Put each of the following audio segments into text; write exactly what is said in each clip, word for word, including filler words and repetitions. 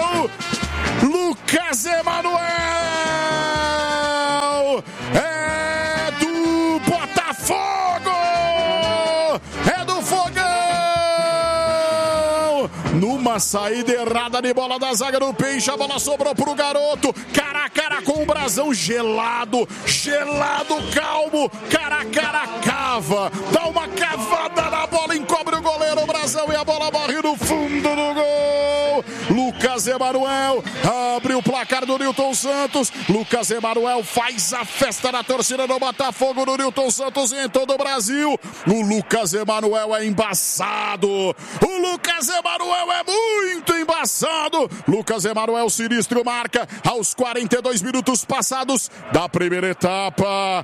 Lucas Emanuel é do Botafogo, é do Fogão. Numa saída errada de bola da zaga do Peixe, a bola sobrou pro garoto, cara a cara com o brasão, gelado, gelado, calmo, cara a cara, cava, dá uma cavada na bola, encobre o goleiro, o brasão, e a bola morre no fundo do gol. Lucas Emanuel abre o placar do Nilton Santos. Lucas Emanuel faz a festa na torcida do Botafogo, do Nilton Santos e em todo o Brasil. O Lucas Emanuel é embaçado. O Lucas Emanuel é muito embaçado. Lucas Emanuel sinistro marca aos quarenta e dois minutos passados da primeira etapa.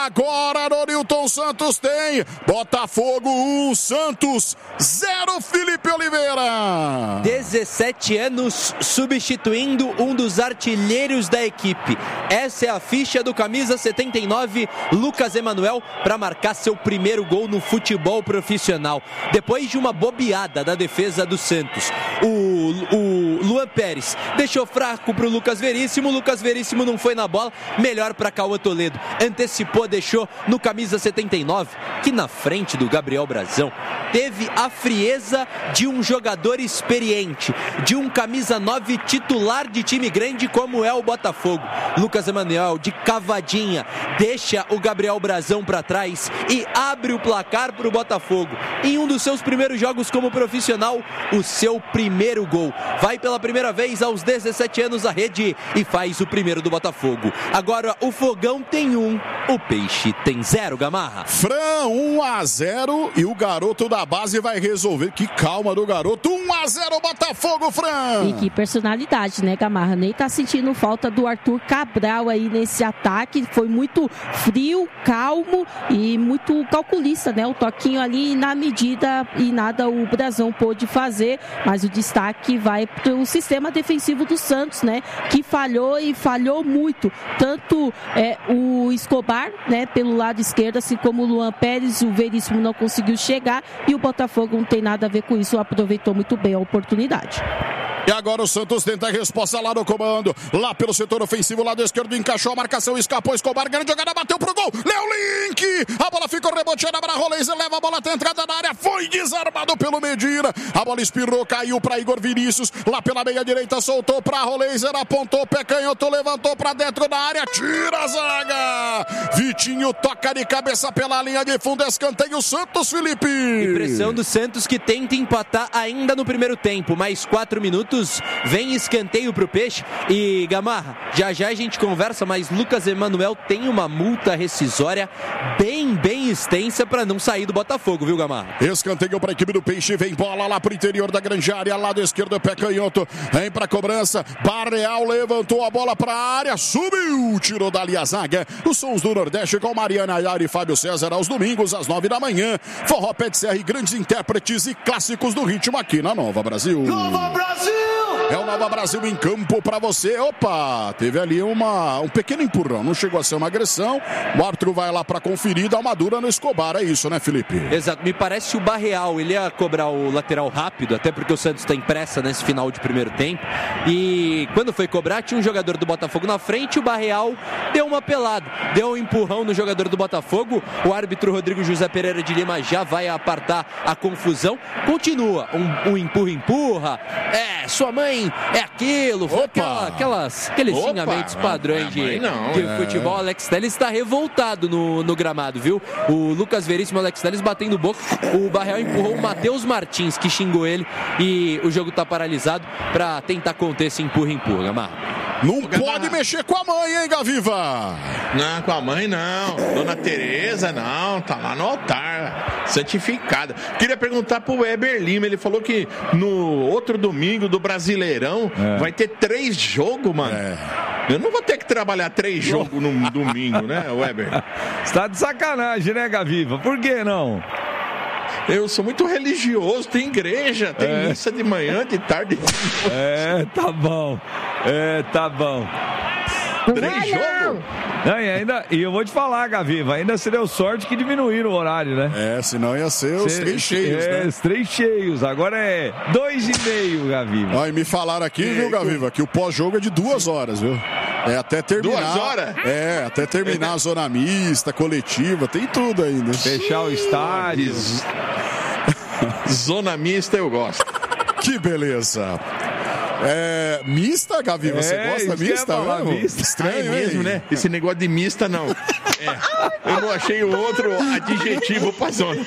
Agora no Nilton Santos tem Botafogo um, Santos zero, Felipe Oliveira. dezessete anos substituindo um dos artilheiros da equipe. Essa é a ficha do camisa setenta e nove, Lucas Emanuel, para marcar seu primeiro gol no futebol profissional. Depois de uma bobeada da defesa do Santos, o, o Luan Pérez deixou fraco para o Lucas Veríssimo. Lucas Veríssimo não foi na bola, melhor para Cauã Toledo. Antecipou, deixou no camisa setenta e nove, que na frente do Gabriel Brazão teve a frieza de um jogador experiente, de um camisa nove titular de time grande como é o Botafogo. Lucas Emanuel, de cavadinha, deixa o Gabriel Brazão para trás e abre o placar para o Botafogo. Em um dos seus primeiros jogos como profissional, o seu primeiro gol. Vai pela primeira vez aos dezessete anos à rede e faz o primeiro do Botafogo. Agora o Fogão tem um, o Peixe tem zero, Gamarra. Fran, um a zero e o garoto da base vai resolver. Que calma do garoto. um a zero Botafogo, Fran. E que personalidade, né, Gamarra? Nem tá sentindo falta do Arthur Cabral aí nesse ataque. Foi muito frio, calmo e muito calculista, né? O toquinho ali na medida e nada o Brazão pôde fazer, mas o destaque vai pro sistema defensivo do Santos, né? Que falhou e falhou muito. Tanto é, o Escobar, né, pelo lado esquerdo, assim como o Luan Pérez, o Veríssimo não conseguiu chegar e o Botafogo não tem nada a ver com isso, aproveitou muito bem a oportunidade. E agora o Santos tenta a resposta lá no comando, lá pelo setor ofensivo, lado esquerdo, encaixou a marcação, escapou, Escobar, grande jogada, bateu pro gol, Léo Link, a bola ficou reboteada para Roleza, leva a bola até a entrada da área, foi desarmado pelo Medina, a bola espirrou, caiu para Igor Vinícius, lá pela meia direita, soltou para Roleza, apontou, pé canhoto, levantou para dentro da área, tira a zaga, Vitinho toca de cabeça pela linha de fundo, escanteio Santos, Felipe. Impressão do Santos que tenta empatar ainda no primeiro tempo, mais quatro minutos, vem escanteio pro Peixe e Gamarra, já já a gente conversa, mas Lucas Emanuel tem uma multa rescisória bem, bem extensa para não sair do Botafogo, viu, Gamarra? Escanteio para a equipe do Peixe, vem bola lá pro interior da grande área, lado esquerdo, pé canhoto, vem pra cobrança, Barreal levantou a bola pra área, subiu, tirou dali a zaga, os sons do Nordeste com Mariana Ayara e Fábio César aos domingos às nove da manhã, Forró Pet Serra e grandes intérpretes e clássicos do ritmo aqui na Nova Brasil. Nova Brasil! É o Nova Brasil em campo para você. Opa, teve ali uma, um pequeno empurrão, não chegou a ser uma agressão. O árbitro vai lá para conferir, dá uma dura no Escobar, é isso, né, Felipe? Exato, me parece o Barreal, ele ia cobrar o lateral rápido, até porque o Santos tem pressa nesse final de primeiro tempo. E quando foi cobrar, tinha um jogador do Botafogo na frente, o Barreal deu uma pelada, deu um empurrão no jogador do Botafogo. O árbitro Rodrigo José Pereira de Lima já vai apartar a confusão. Continua um, um empurra-empurra, é, sua mãe é aquilo, aquela, aquelas, aqueles Opa, xingamentos padrões de, não, de é. futebol. Alex Telles está revoltado no, no gramado, viu? O Lucas Veríssimo e o Alex Telles batendo boca. O Barreal empurrou o Matheus Martins, que xingou ele, e o jogo está paralisado para tentar conter esse empurra-empurra, Gamarra. Não pode mexer com a mãe, hein, Gaviva? Não, com a mãe não. Dona Tereza não, tá lá no altar, santificada. Queria perguntar pro Weber Lima, ele falou que no outro domingo do Brasileirão é. vai ter três jogos, mano. É. Eu não vou ter que trabalhar três jogos no domingo, né, Weber? Você tá de sacanagem, né, Gaviva? Por que não? Eu sou muito religioso, tem igreja, tem é. missa de manhã, de tarde. É, tá bom. É, tá bom. Três jogos? E ainda, e eu vou te falar, Gaviva, ainda se deu sorte que diminuíram o horário, né? É, senão ia ser os Cê, três cheios, é, né? os três cheios, agora é dois e meio, Gaviva. Ó, e me falaram aqui, é, viu, Gaviva, que o pós-jogo é de duas horas, viu? É até terminar. Duas horas? É, até terminar a zona mista, coletiva, tem tudo ainda. Fechar o estádio. Zona mista eu gosto. Que beleza. É, mista, Gavi, você é, gosta mista mesmo? Mista. Estranho, é mesmo, né? Esse negócio de mista, não. É, eu não achei o outro adjetivo pra zona.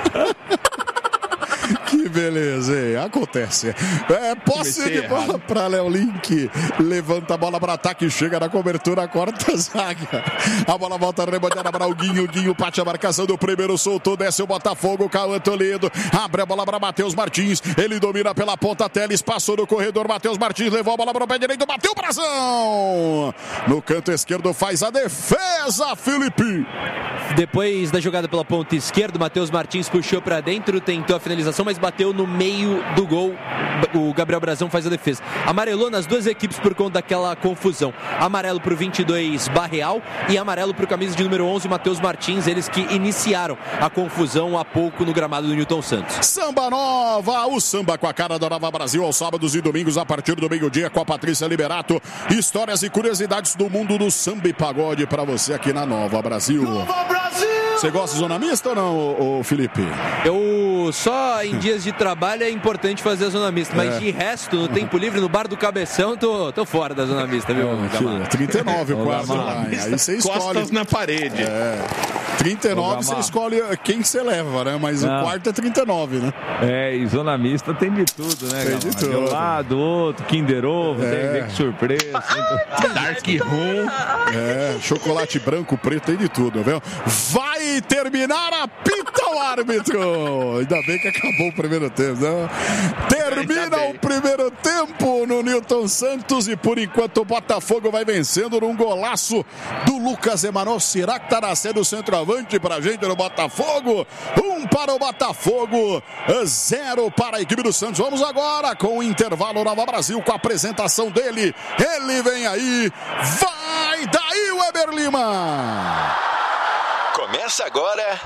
Que beleza, hein? Acontece. É, posse de bola errado. Pra Léo Link. Levanta a bola para ataque, chega na cobertura, corta a zaga. A bola volta rebotando para o Guinho. Guinho parte a marcação do primeiro, soltou, desce o Botafogo. Cauã Toledo abre a bola para Matheus Martins. Ele domina pela ponta, Teles passou no corredor. Matheus Martins levou a bola para o pé direito, bateu o Brazão. No canto esquerdo faz a defesa, Felipe. Depois da jogada pela ponta esquerda, Matheus Martins puxou para dentro, tentou a finalização, mas bateu no meio do gol. O Gabriel Brazão faz a defesa. Amarelou nas duas equipes por conta daquela confusão. Amarelo pro vinte e dois, Barreal, e amarelo pro camisa de número onze, Matheus Martins, eles que iniciaram a confusão há pouco no gramado do Newton Santos. Samba Nova, o samba com a cara da Nova Brasil, aos sábados e domingos a partir do meio-dia com a Patrícia Liberato. Histórias e curiosidades do mundo do samba e pagode para você aqui na Nova Brasil. Nova Brasil! Você gosta de zona mista ou não, ô, ô, Felipe? Eu só em dias de trabalho é importante fazer a zona mista, mas é. de resto, no tempo livre, no bar do Cabeção, tô, tô fora da zona mista, viu? É, trinta e nove o quarto lá. Aí você escolhe. Costas na parede. É. trinta e nove você escolhe quem você leva, né? Mas não. O quarto é trinta e nove, né? É, e zona mista tem de tudo, né, Tem de tudo. De um lado, outro, Kinder Ovo, é. tem que surpresa. Dark Room. É, chocolate branco, preto, tem de tudo, viu? Vai terminar, apita o árbitro. Ainda bem que acabou o primeiro tempo, né? Termina o primeiro tempo no Newton Santos e por enquanto o Botafogo vai vencendo num golaço do Lucas Emanuel. Será que tá nascendo o centroavante pra gente no Botafogo? Um para o Botafogo, zero para a equipe do Santos. Vamos agora com o intervalo Nova Brasil, com a apresentação dele. Ele vem aí, vai daí, Weber Lima! Começa agora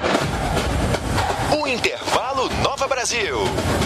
o Intervalo Nova Brasil.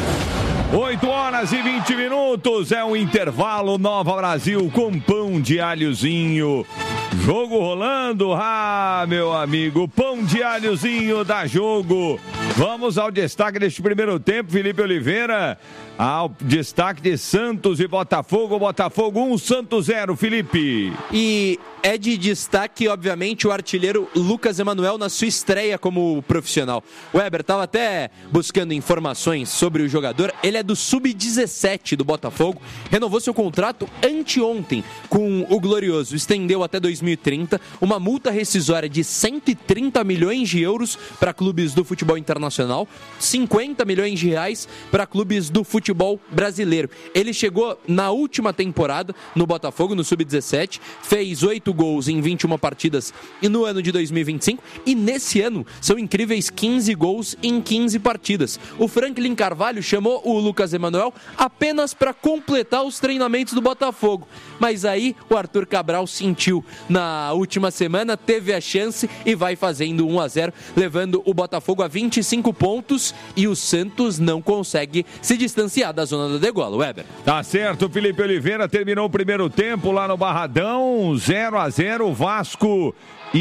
oito horas e vinte minutos, é o Intervalo Nova Brasil com pão de alhozinho. Jogo rolando, ah, meu amigo, pão de alhozinho dá jogo. Vamos ao destaque deste primeiro tempo, Felipe Oliveira. Ao destaque de Santos e Botafogo, Botafogo um, Santos zero, Felipe. E é de destaque, obviamente, o artilheiro Lucas Emanuel na sua estreia como profissional. O Weber estava até buscando informações sobre o jogador. Ele é do sub dezessete do Botafogo, renovou seu contrato anteontem com o Glorioso, estendeu até dois mil e trinta, uma multa rescisória de cento e trinta milhões de euros para clubes do futebol internacional, cinquenta milhões de reais para clubes do futebol brasileiro. Ele chegou na última temporada no Botafogo, no sub dezessete, fez oito gols em vinte e uma partidas e no ano de dois mil e vinte e cinco, e nesse ano são incríveis quinze gols em quinze partidas. O Franklin Carvalho chamou o Lucas Emanuel apenas para completar os treinamentos do Botafogo, mas aí o Arthur Cabral sentiu na última semana, teve a chance e vai fazendo um a zero, levando o Botafogo a vinte e cinco pontos, e o Santos não consegue se distanciar da zona da degola. Weber. Tá certo, Felipe Oliveira, terminou o primeiro tempo lá no Barradão, zero a zero, Vasco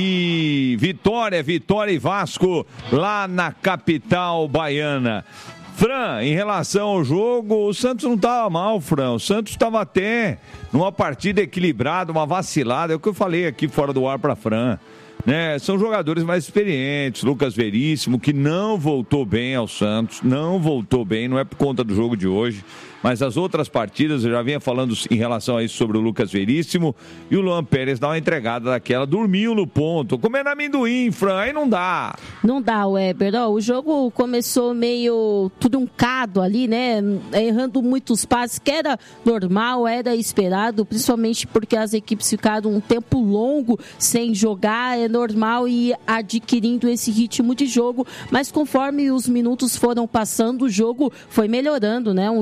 e Vitória, Vitória e Vasco lá na capital baiana. Fran, em relação ao jogo, o Santos não estava mal, Fran. O Santos estava até numa partida equilibrada, uma vacilada. É o que eu falei aqui fora do ar para Fran. Né? São jogadores mais experientes. Lucas Veríssimo, que não voltou bem ao Santos, não voltou bem, não é por conta do jogo de hoje. Mas as outras partidas, eu já vinha falando em relação a isso sobre o Lucas Veríssimo, e o Luan Pérez dá uma entregada daquela, dormiu no ponto, comendo amendoim, Fran, aí não dá. Não dá, Weber. Ó, o jogo começou meio truncado ali, né? Errando muitos passes, que era normal, era esperado, principalmente porque as equipes ficaram um tempo longo sem jogar, é normal ir adquirindo esse ritmo de jogo, mas conforme os minutos foram passando, o jogo foi melhorando, né? Um jogo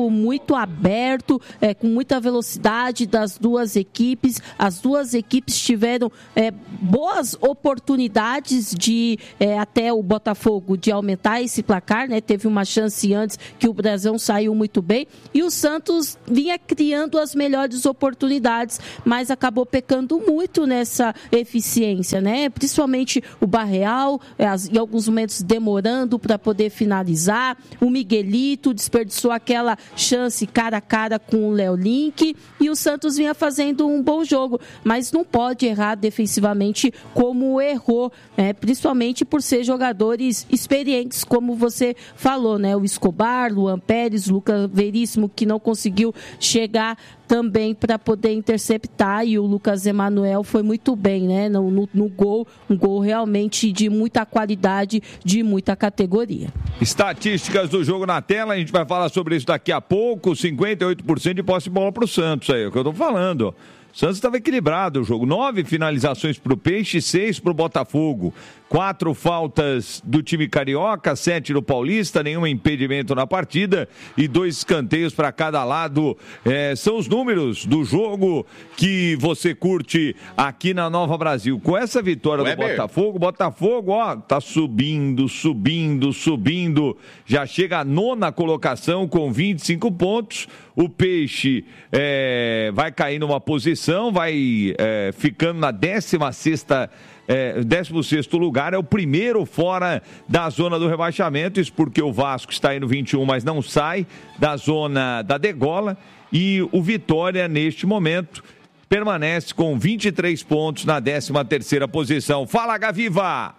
jogo muito aberto, é, com muita velocidade das duas equipes. As duas equipes tiveram é, boas oportunidades de é, até o Botafogo de aumentar esse placar, né? Teve uma chance antes que o Brasão saiu muito bem e o Santos vinha criando as melhores oportunidades, mas acabou pecando muito nessa eficiência, né? Principalmente o Barreal, em alguns momentos demorando para poder finalizar. O Miguelito desperdiçou aquela chance cara a cara com o Léo Link e o Santos vinha fazendo um bom jogo, mas não pode errar defensivamente como errou, né? Principalmente por ser jogadores experientes, como você falou, né? O Escobar, Luan Pérez, Lucas Veríssimo, que não conseguiu chegar também para poder interceptar, e o Lucas Emanuel foi muito bem, né? No, no, no gol, um gol realmente de muita qualidade, de muita categoria. Estatísticas do jogo na tela, a gente vai falar sobre isso daqui a pouco. cinquenta e oito por cento de posse de bola para o Santos, aí é o que eu tô falando. O Santos estava equilibrado o jogo. Nove finalizações para o Peixe, seis para o Botafogo. Quatro faltas do time carioca, sete do Paulista, nenhum impedimento na partida e dois escanteios para cada lado. É, são os números do jogo que você curte aqui na Nova Brasil. Com essa vitória Weber. do Botafogo, Botafogo, ó, tá subindo, subindo, subindo. Já chega à nona colocação com vinte e cinco pontos. O Peixe é, vai cair numa posição, vai é, ficando na décima sexta É, décimo sexto lugar, é o primeiro fora da zona do rebaixamento, isso porque o Vasco está aí no vinte e um, mas não sai da zona da degola, e o Vitória, neste momento, permanece com vinte e três pontos na décima terceira posição. Fala, Gaviva!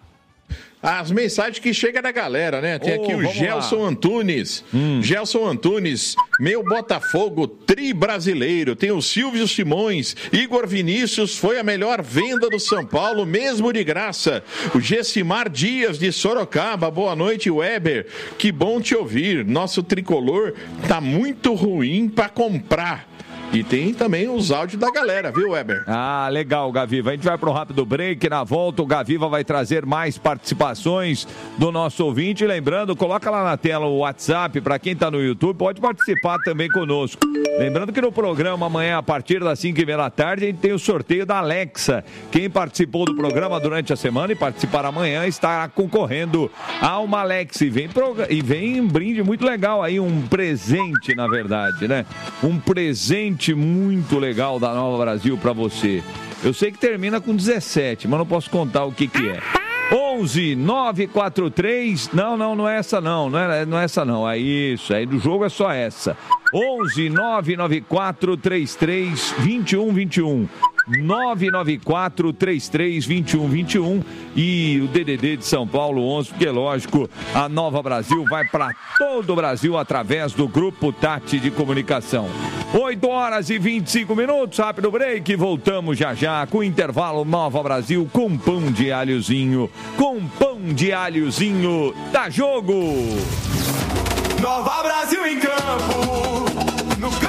As mensagens que chegam da galera, né? Tem oh, aqui o Gelson lá. Antunes. Hum. Gelson Antunes, meu Botafogo tri brasileiro. Tem o Silvio Simões. Igor Vinícius foi a melhor venda do São Paulo, mesmo de graça. O Gessimar Dias de Sorocaba. Boa noite, Weber. Que bom te ouvir. Nosso tricolor tá muito ruim para comprar. E tem também os áudios da galera, viu, Weber? Ah, legal, Gaviva. A gente vai para um rápido break. Na volta, o Gaviva vai trazer mais participações do nosso ouvinte. Lembrando, coloca lá na tela o WhatsApp. Para quem está no YouTube, pode participar também conosco. Lembrando que no programa amanhã, a partir das cinco e meia da tarde, a gente tem o sorteio da Alexa. Quem participou do programa durante a semana e participar amanhã estará concorrendo a uma Alexa. E vem, prog... e vem um brinde muito legal aí, um presente, na verdade, né? Um presente muito legal da Nova Brasil para você. Eu sei que termina com dezessete, mas não posso contar o que que é. onze nove quatro três, não, não, não é essa não, não é, não é essa não, é isso, aí do jogo é só essa. onze nove nove quatro três três dois um dois um. nove nove quatro três três dois um dois um e o D D D de São Paulo onze, porque lógico, a Nova Brasil vai para todo o Brasil através do Grupo Tati de Comunicação. oito horas e vinte e cinco minutos, rápido break, voltamos já já com o intervalo Nova Brasil com pão de alhozinho, com pão de alhozinho, dá jogo! Nova Brasil em campo! No...